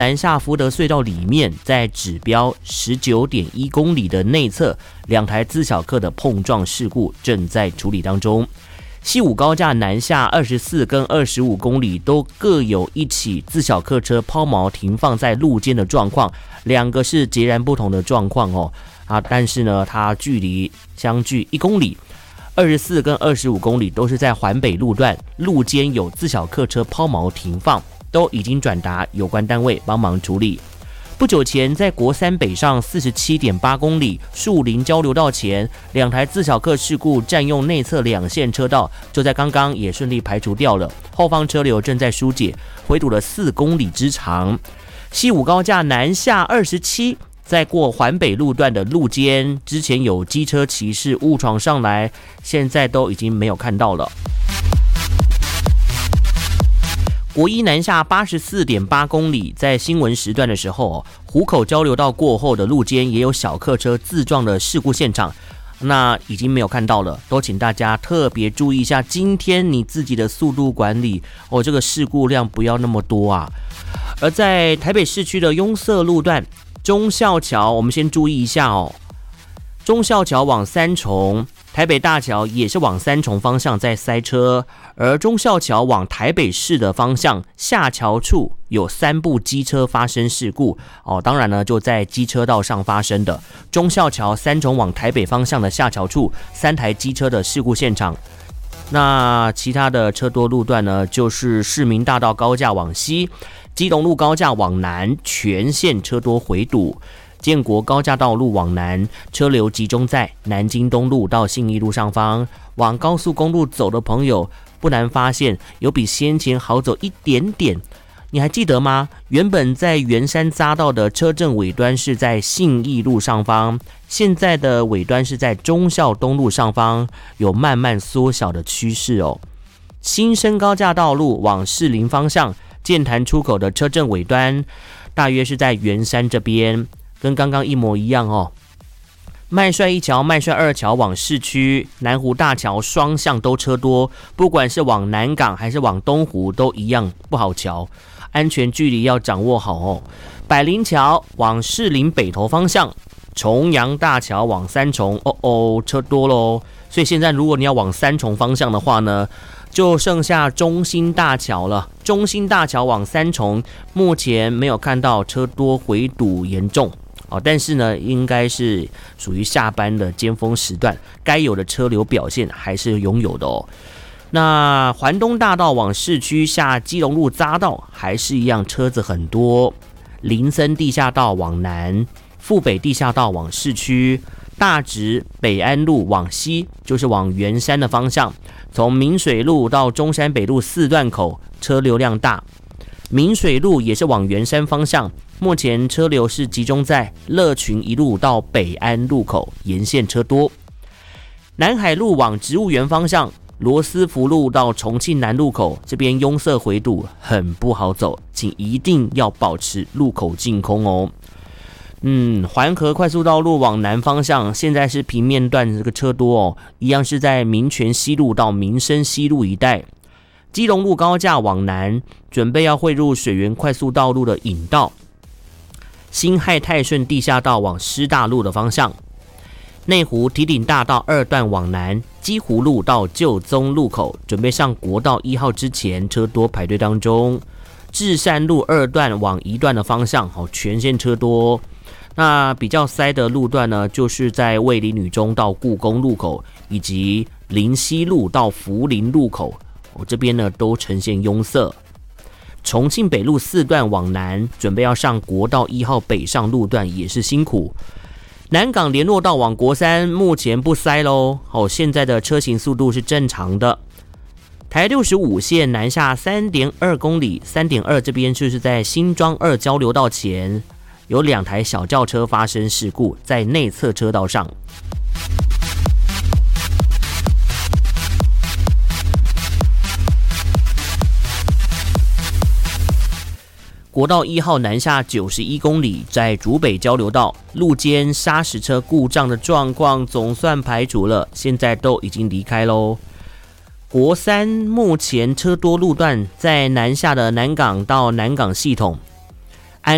南下福德隧道里面，在指标 19.1 公里的内侧，两台自小客的碰撞事故正在处理当中。西武高架南下24跟25公里都各有一起自小客车抛锚停放在路肩的状况，两个是截然不同的状况哦。但是呢，它距离相距1公里。24跟25公里都是在环北路段，路肩有自小客车抛锚停放，都已经转达有关单位帮忙处理。不久前，在国三北上 47.8 公里树林交流道前，两台自小客事故占用内侧2线车道，就在刚刚也顺利排除掉了，后方车流正在疏解，回堵了4公里之长。西武高架南下27。在过环北路段的路肩，之前有机车骑士误闯上来，现在都已经没有看到了。国一南下 84.8 公里，在新闻时段的时候，湖口交流道过后的路肩也有小客车自撞的事故现场，那已经没有看到了，都请大家特别注意一下，今天你自己的速度管理这个事故量不要那么多啊。而在台北市区的拥塞路段，忠孝桥，我们先注意一下哦。忠孝桥往三重，台北大桥也是往三重方向在塞车，而忠孝桥往台北市的方向下桥处有3部机车发生事故当然呢就在机车道上发生的。忠孝桥三重往台北方向的下桥处3台机车的事故现场。那其他的车多路段呢，就是市民大道高架往西，基隆路高架往南，全线车多回堵；建国高架道路往南，车流集中在南京东路到信义路上方。往高速公路走的朋友，不难发现有比先前好走一点点。你还记得吗？原本在圆山匝道的车阵尾端是在信义路上方，现在的尾端是在忠孝东路上方，有慢慢缩小的趋势哦。新生高架道路往士林方向，剑潭出口的车阵尾端大约是在圆山这边，跟刚刚一模一样哦。麦帅一桥、麦帅二桥往市区，南湖大桥双向都车多，不管是往南港还是往东湖都一样不好瞧，安全距离要掌握好哦。百灵桥往士林北投方向，重阳大桥往三重，车多咯。所以现在如果你要往三重方向的话呢，就剩下中兴大桥了。中兴大桥往三重，目前没有看到车多回堵严重但是呢，应该是属于下班的尖峰时段，该有的车流表现还是拥有的哦。那环东大道往市区下基隆路匝道还是一样车子很多，林森地下道往南，富北地下道往市区，大直北安路往西，就是往圆山的方向，从明水路到中山北路4段口车流量大，明水路也是往圆山方向，目前车流是集中在乐群一路到北安路口沿线车多。南海路往植物园方向，罗斯福路到重庆南路口这边拥塞回堵很不好走，请一定要保持路口净空哦。环河快速道路往南方向，现在是平面段这个车多一样是在民权西路到民生西路一带。基隆路高架往南，准备要汇入水源快速道路的引道。辛亥泰顺地下道往师大路的方向，内湖堤顶大道2段往南，基湖路到旧宗路口，准备上国道1号之前车多排队当中。至善路2段往1段的方向，全线车多。那比较塞的路段呢，就是在卫理女中到故宫路口，以及林西路到福林路口，这边呢都呈现拥塞。重庆北路4段往南，准备要上国道1号北上路段也是辛苦。南港联络道往国三目前不塞咯，现在的车行速度是正常的。台65线南下 3.2 公里 3.2 这边就是在新庄2交流道前，有2台小轿车发生事故，在内侧车道上。国道1号南下91公里，在竹北交流道路肩砂石车故障的状况总算排除了，现在都已经离开咯。国三目前车多路段在南下的南港到南港系统，